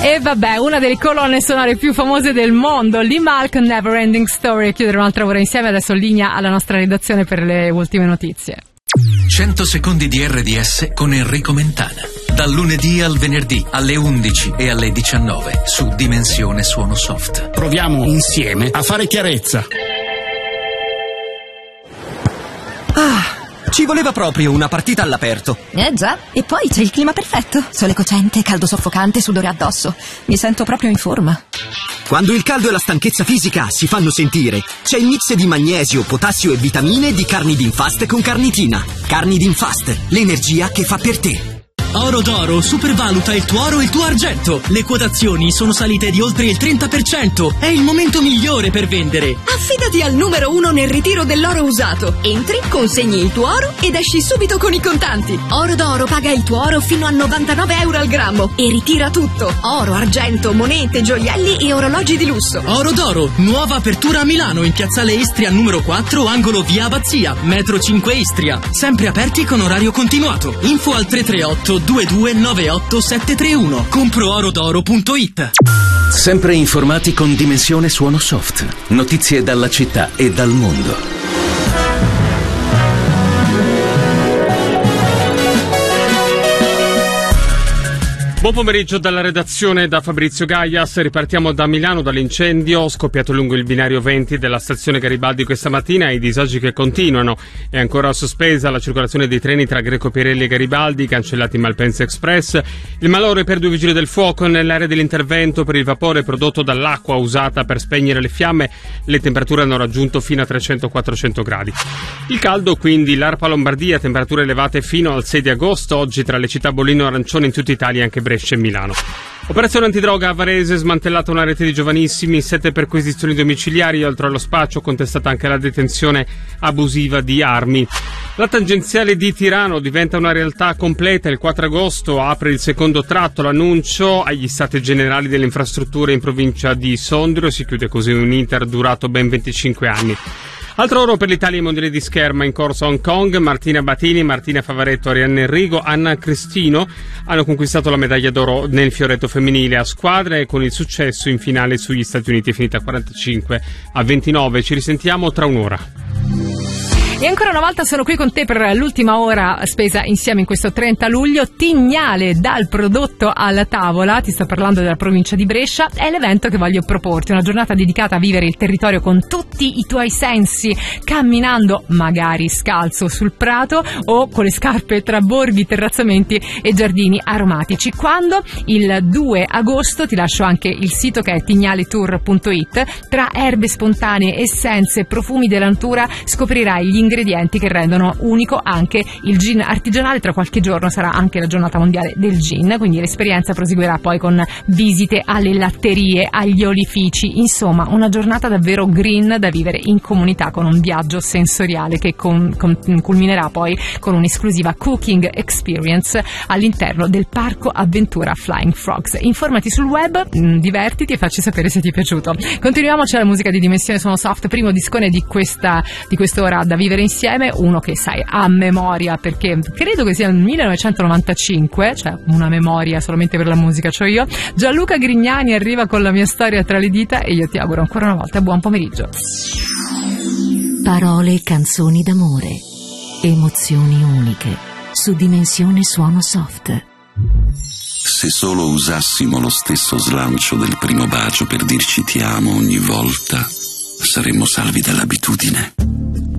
E vabbè, una delle colonne sonore più famose del mondo, Lee Malk, Never Ending Story. Chiudere un'altra ora insieme, adesso linea alla nostra redazione per le ultime notizie. 100 secondi di RDS con Enrico Mentana. Dal lunedì al venerdì alle 11 e alle 19 su Dimensione Suono Soft. Proviamo insieme a fare chiarezza. Ci voleva proprio una partita all'aperto. Già, e poi c'è il clima perfetto. Sole cocente, caldo soffocante, sudore addosso. Mi sento proprio in forma. Quando il caldo e la stanchezza fisica si fanno sentire, c'è il mix di magnesio, potassio e vitamine di Carnidin-Fast con carnitina. Carnidin-Fast, l'energia che fa per te. Oro d'Oro supervaluta il tuo oro e il tuo argento. Le quotazioni sono salite di oltre il 30%. È il momento migliore per vendere. Affidati al numero 1 nel ritiro dell'oro usato. Entri, consegni il tuo oro ed esci subito con i contanti. Oro d'Oro paga il tuo oro fino a 99 euro al grammo e ritira tutto. Oro, argento, monete, gioielli e orologi di lusso. Oro d'Oro, nuova apertura a Milano in piazzale Istria numero 4, angolo via Abbazia, metro 5 Istria. Sempre aperti con orario continuato. Info al 338 2298 731. Comproorodoro.it. Sempre informati con Dimensione Suono Soft. Notizie dalla città e dal mondo. Buon pomeriggio dalla redazione da Fabrizio Gaias. Ripartiamo da Milano, dall'incendio scoppiato lungo il binario 20 della stazione Garibaldi questa mattina e i disagi che continuano. È ancora sospesa la circolazione dei treni tra Greco Pirelli e Garibaldi, cancellati Malpensa Express. Il malore per 2 vigili del fuoco nell'area dell'intervento per il vapore prodotto dall'acqua usata per spegnere le fiamme. Le temperature hanno raggiunto fino a 300-400 gradi. Il caldo quindi, l'ARPA Lombardia, temperature elevate fino al 6 di agosto, oggi tra le città bollino arancione in tutta Italia, anche Brescia e Milano. Operazione antidroga a Varese, smantellata una rete di giovanissimi, 7 perquisizioni domiciliari, oltre allo spaccio contestata anche la detenzione abusiva di armi. La tangenziale di Tirano diventa una realtà completa, il 4 agosto apre il secondo tratto, l'annuncio agli stati generali delle infrastrutture in provincia di Sondrio, si chiude così un iter durato ben 25 anni. Altro oro per l'Italia ai mondiali di scherma in corso a Hong Kong. Martina Batini, Martina Favaretto, Arianna Enrico, Anna Cristino hanno conquistato la medaglia d'oro nel fioretto femminile a squadre e con il successo in finale sugli Stati Uniti finita 45-29. Ci risentiamo tra un'ora. E ancora una volta sono qui con te per l'ultima ora spesa insieme in questo 30 luglio. Tignale dal prodotto alla tavola, ti sto parlando della provincia di Brescia, è l'evento che voglio proporti, una giornata dedicata a vivere il territorio con tutti i tuoi sensi, camminando magari scalzo sul prato o con le scarpe tra borghi, terrazzamenti e giardini aromatici. Quando? Il 2 agosto, ti lascio anche il sito che è tignaletour.it, tra erbe spontanee, essenze, profumi della natura scoprirai gli ingredienti che rendono unico anche il gin artigianale. Tra qualche giorno sarà anche la giornata mondiale del gin, quindi l'esperienza proseguirà poi con visite alle latterie, agli olifici, insomma una giornata davvero green da vivere in comunità con un viaggio sensoriale che culminerà poi con un'esclusiva cooking experience all'interno del parco avventura Flying Frogs. Informati sul web, divertiti e facci sapere se ti è piaciuto. Continuiamo, c'è la musica di Dimensione Suono Soft, primo discone di quest'ora da vivere insieme, uno che sai a memoria perché credo che sia il 1995, cioè una memoria solamente per la musica c'ho io. Gianluca Grignani arriva con La mia storia tra le dita e io ti auguro ancora una volta buon pomeriggio. Parole e canzoni d'amore, emozioni uniche su Dimensione Suono Soft. Se solo usassimo lo stesso slancio del primo bacio per dirci ti amo ogni volta, saremmo salvi dall'abitudine.